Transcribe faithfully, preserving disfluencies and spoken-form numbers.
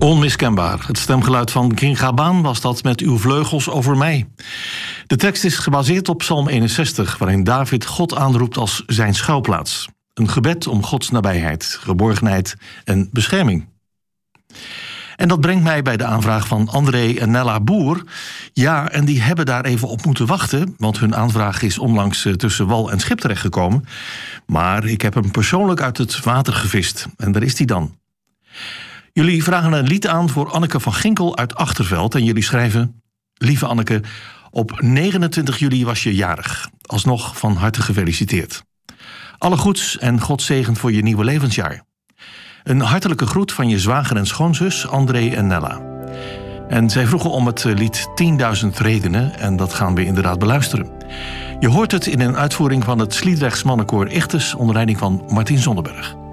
Onmiskenbaar. Het stemgeluid van King Gabaan was dat met uw vleugels over mij. De tekst is gebaseerd op Psalm eenenzestig, waarin David God aanroept als zijn schuilplaats. Een gebed om Gods nabijheid, geborgenheid en bescherming. En dat brengt mij bij de aanvraag van André en Nella Boer. Ja, en die hebben daar even op moeten wachten, want hun aanvraag is onlangs tussen wal en schip terechtgekomen. Maar ik heb hem persoonlijk uit het water gevist. En daar is hij dan. Jullie vragen een lied aan voor Anneke van Ginkel uit Achterveld. En jullie schrijven: Lieve Anneke, op negenentwintig juli was je jarig. Alsnog van harte gefeliciteerd. Alle goeds en God zegen voor je nieuwe levensjaar. Een hartelijke groet van je zwager en schoonzus André en Nella. En zij vroegen om het lied tienduizend redenen en dat gaan we inderdaad beluisteren. Je hoort het in een uitvoering van het Sliedrechts mannenkoor Ichtes onder leiding van Martin Zonneberg.